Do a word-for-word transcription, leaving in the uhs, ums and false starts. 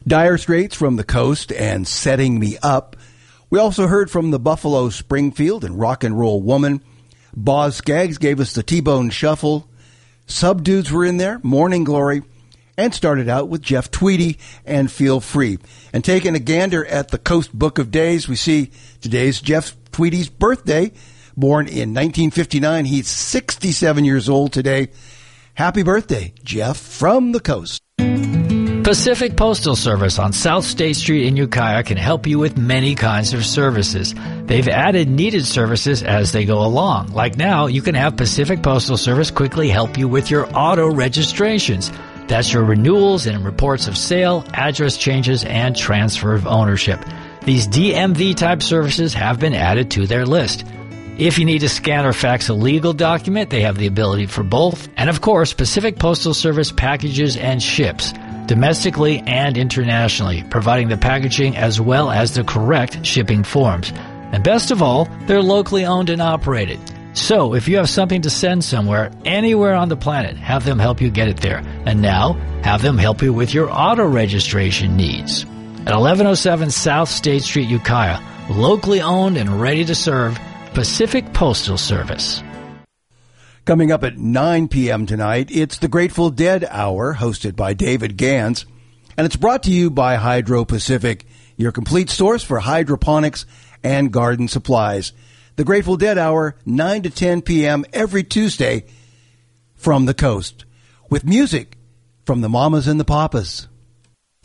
Dire Straits from the Coast and Setting Me Up. We also heard from the Buffalo Springfield and Rock and Roll Woman. Boz Scaggs gave us the T-Bone Shuffle. Subdudes were in there, Morning Glory, and started out with Jeff Tweedy and Feel Free. And taking a gander at the Coast Book of Days, we see today's Jeff Tweedy's birthday. Born in nineteen fifty-nine, he's sixty-seven years old today. Happy birthday, Jeff, from the Coast. Pacific Postal Service on South State Street in Ukiah can help you with many kinds of services. They've added needed services as they go along. Like now, you can have Pacific Postal Service quickly help you with your auto registrations. That's your renewals and reports of sale, address changes, and transfer of ownership. These D M V-type services have been added to their list. If you need to scan or fax a legal document, they have the ability for both. And of course, Pacific Postal Service packages and ships, domestically and internationally, providing the packaging as well as the correct shipping forms. And best of all, they're locally owned and operated. So if you have something to send somewhere, anywhere on the planet, have them help you get it there. And now, have them help you with your auto registration needs. At eleven oh seven South State Street, Ukiah, locally owned and ready to serve, Pacific Postal Service. Coming up at nine p.m. tonight, it's the Grateful Dead Hour, hosted by David Gans. And it's brought to you by Hydro Pacific, your complete source for hydroponics and garden supplies. The Grateful Dead Hour, nine to ten p.m. every Tuesday from the Coast, with music from the Mamas and the Papas.